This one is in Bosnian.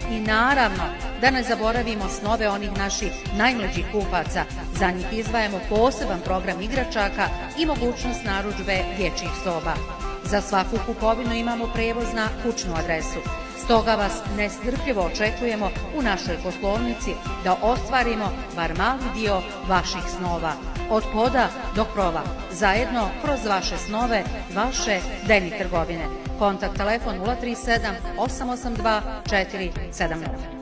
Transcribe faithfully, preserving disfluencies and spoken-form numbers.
I naravno, da ne zaboravimo snove onih naših najmlađih kupaca. Za njih izdvajamo poseban program igračaka i mogućnost narudžbe dječjih soba. Za svaku kupovinu imamo prevoz na kućnu adresu. Stoga vas nestrpljivo očekujemo u našoj poslovnici da ostvarimo bar mali dio vaših snova. Od poda do krova, zajedno kroz vaše snove, vaše Deni trgovine. Kontakt telefon nula tri sedam osam osam dva četiri sedam nula.